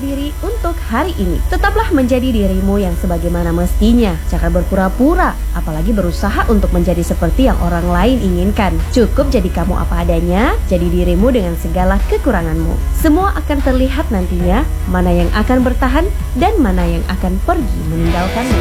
diri untuk hari ini. Tetaplah menjadi dirimu yang sebagaimana mestinya. Jangan berpura-pura, apalagi berusaha untuk menjadi seperti yang orang lain inginkan. Cukup jadi kamu apa adanya, jadi dirimu dengan segala kekuranganmu. Semua akan terlihat nantinya, mana yang akan bertahan dan mana yang akan pergi meninggalkanmu.